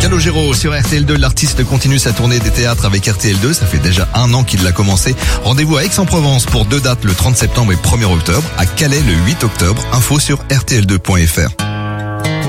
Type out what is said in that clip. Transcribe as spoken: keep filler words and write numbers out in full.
Calogero sur R T L deux, l'artiste continue sa tournée des théâtres avec R T L deux, ça fait déjà un an qu'il l'a commencé. Rendez-vous à Aix-en-Provence pour deux dates le trente septembre et premier octobre, à Calais le huit octobre. Info sur R T L deux point F R.